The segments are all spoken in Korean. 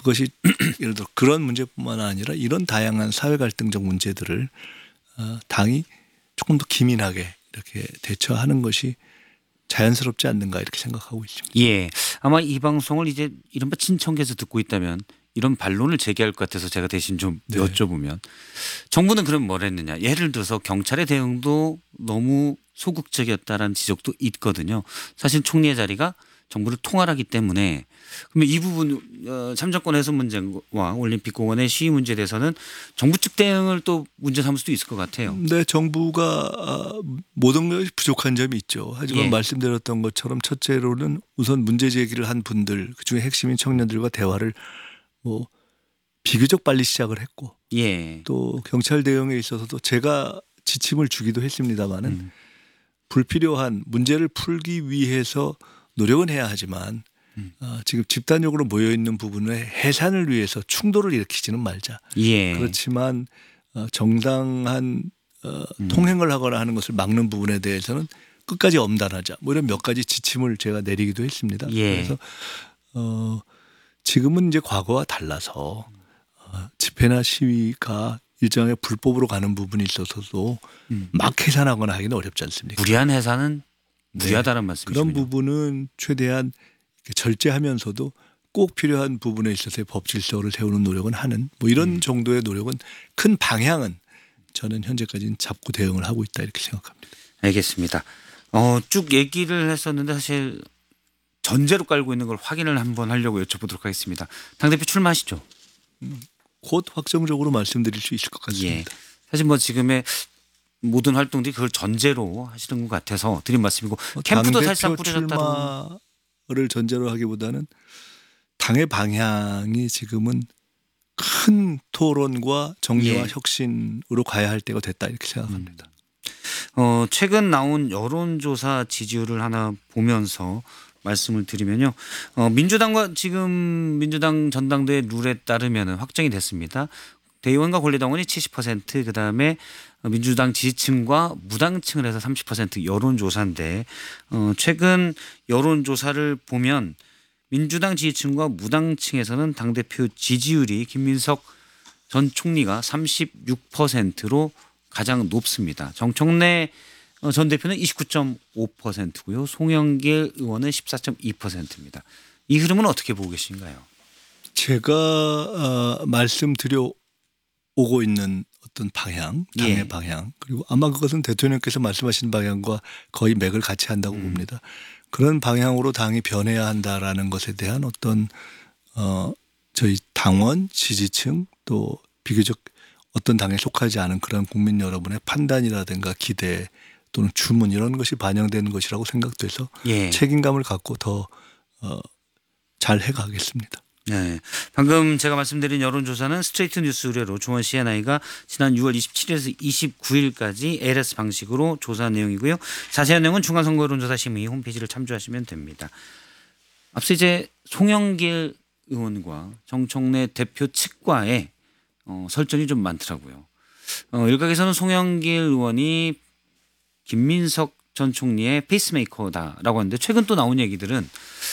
그것이 예를 들어 그런 문제뿐만 아니라 이런 다양한 사회 갈등적 문제들을 당이 조금 더 기민하게 이렇게 대처하는 것이 자연스럽지 않는가 이렇게 생각하고 있습니다. 예. 아마 이 방송을 이제 이른바 친청계에서 듣고 있다면 이런 반론을 제기할 것 같아서 제가 대신 좀 네. 여쭤보면 정부는 그럼 뭘 했느냐. 예를 들어서 경찰의 대응도 너무 소극적이었다라는 지적도 있거든요. 사실 총리의 자리가 정부를 통할하기 때문에 그러면 이 부분 참정권 훼손 문제와 올림픽 공원의 시위 문제에 대해서는 정부 측 대응을 또 문제 삼을 수도 있을 것 같아요. 네, 정부가 모든 것이 부족한 점이 있죠. 하지만 예. 말씀드렸던 것처럼 첫째로는 우선 문제 제기를 한 분들 그중에 핵심인 청년들과 대화를 뭐 비교적 빨리 시작을 했고 예. 또 경찰 대응에 있어서도 제가 지침을 주기도 했습니다마는 불필요한 문제를 풀기 위해서 노력은 해야 하지만 지금 집단적으로 모여 있는 부분의 해산을 위해서 충돌을 일으키지는 말자. 예. 그렇지만 정당한 통행을 하거나 하는 것을 막는 부분에 대해서는 끝까지 엄단하자. 뭐 이런 몇 가지 지침을 제가 내리기도 했습니다. 예. 그래서 지금은 이제 과거와 달라서 집회나 시위가 일정의 불법으로 가는 부분이 있어서도 막 해산하거나 하기는 어렵지 않습니까? 무리한 해산은 무리하다는 말씀이시군요. 그런 부분은 최대한 절제하면서도 꼭 필요한 부분에 있어서의 법 질서를 세우는 노력은 하는 뭐 이런 정도의 노력은 큰 방향은 저는 현재까지는 잡고 대응을 하고 있다 이렇게 생각합니다. 알겠습니다. 쭉 얘기를 했었는데 사실 전제로 깔고 있는 걸 확인을 한번 하려고 여쭤보도록 하겠습니다. 당대표 출마하시죠? 곧 확정적으로 말씀드릴 수 있을 것 같습니다. 예. 사실 뭐 지금의 모든 활동들이 그걸 전제로 하시는 것 같아서 드린 말씀이고 캠프도 사실상 꾸려졌다고. 출마를 전제로 하기보다는 당의 방향이 지금은 큰 토론과 정리와 예. 혁신으로 가야 할 때가 됐다 이렇게 생각합니다. 최근 나온 여론조사 지지율을 하나 보면서 말씀을 드리면요. 민주당과 지금 민주당 전당대회 룰에 따르면 확정이 됐습니다. 대의원과 권리당원이 70% 그다음에 민주당 지지층과 무당층을 해서 30% 여론조사인데 최근 여론조사를 보면 민주당 지지층과 무당층에서는 당대표 지지율이 김민석 전 총리가 36%로 가장 높습니다. 정청래 전 대표는 29.5%고요. 송영길 의원은 14.2%입니다. 이 흐름은 어떻게 보고 계신가요? 제가 말씀드려 오고 있는 어떤 방향, 당의 예. 방향 그리고 아마 그것은 대통령께서 말씀하신 방향과 거의 맥을 같이 한다고 봅니다. 그런 방향으로 당이 변해야 한다라는 것에 대한 어떤 저희 당원, 지지층 또 비교적 어떤 당에 속하지 않은 그런 국민 여러분의 판단이라든가 기대 또는 주문 이런 것이 반영되는 것이라고 생각돼서 예. 책임감을 갖고 더 잘 해가겠습니다. 네. 방금 제가 말씀드린 여론조사는 스트레이트 뉴스 의뢰로 조원 CNI가 지난 6월 27일에서 29일까지 ALS 방식으로 조사한 내용이고요. 자세한 내용은 중앙선거 여론조사심의 홈페이지를 참조하시면 됩니다. 앞서 이제 송영길 의원과 정청래 대표 측과의 설전이 좀 많더라고요. 일각에서는 송영길 의원이 김민석 전 총리의 페이스메이커다라고 하는데 최근 또 나온 얘기들은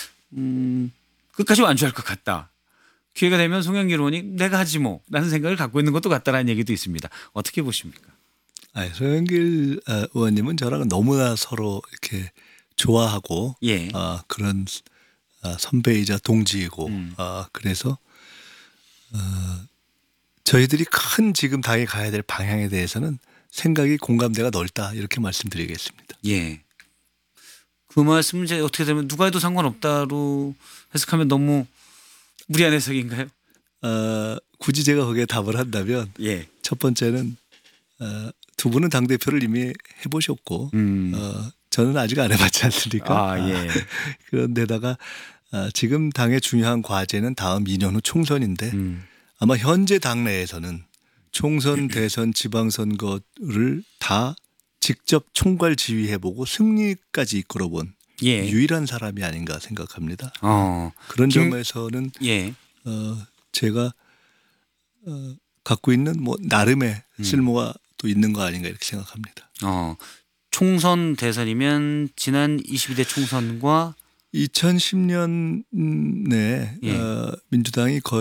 끝까지 완주할 것 같다. 기회가 되면 송영길 의원이 내가 하지 뭐 라는 생각을 갖고 있는 것도 같다라는 얘기도 있습니다. 어떻게 보십니까? 송영길 의원님은 저랑 너무나 서로 이렇게 좋아하고 예. 그런 선배이자 동지이고 그래서 저희들이 큰 지금 당이 가야 될 방향에 대해서는 생각이 공감대가 넓다 이렇게 말씀드리겠습니다. 예. 그 말씀 이제 어떻게 되면 누가 해도 상관없다로 해석하면 너무 무리한 해석인가요? 굳이 제가 거기에 답을 한다면 예. 첫 번째는 두 분은 당대표를 이미 해보셨고 저는 아직 안 해봤지 않습니까? 예. 그런데다가 지금 당의 중요한 과제는 다음 2년 후 총선인데 아마 현재 당내에서는 총선, 대선, 지방선거를 다 직접 총괄 지휘해보고 승리까지 이끌어본 예. 유일한 사람이 아닌가 생각합니다. 그런 김- 점에서는 예. 제가 갖고 있는 뭐 나름의 쓸모가 또 있는 거 아닌가 이렇게 생각합니다. 총선 대선이면 지난 22대 총선과 2010년에 예. 민주당이 거의